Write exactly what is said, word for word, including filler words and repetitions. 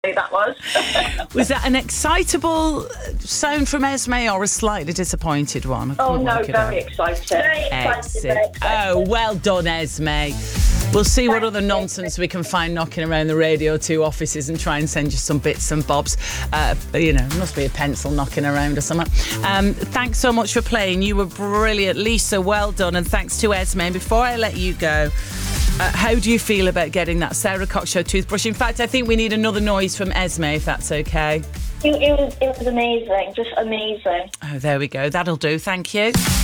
that was. Was that an excitable sound from Esme or a slightly disappointed one? Oh no, very excited. Very excited, very excited. Oh, well done, Esme. We'll see what other nonsense we can find knocking around the Radio two offices and try and send you some bits and bobs. Uh, you know, must be a pencil knocking around or something. Um, thanks so much for playing. You were brilliant. Lisa, well done. And thanks to Esme. And before I let you go, uh, how do you feel about getting that Sarah Cox Show toothbrush? In fact, I think we need another noise from Esme, if that's okay. It, it was it was amazing, just amazing. Oh, there we go. That'll do. Thank you.